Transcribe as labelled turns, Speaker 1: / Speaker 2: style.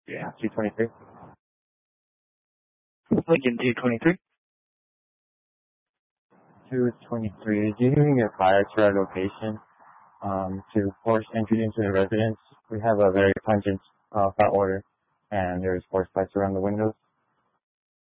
Speaker 1: Yeah, 223.
Speaker 2: Lincoln 223.
Speaker 1: 223. Due to your prior to our location, to force entry into the residence, we have a very pungent fat odor, and there's force lights around the windows.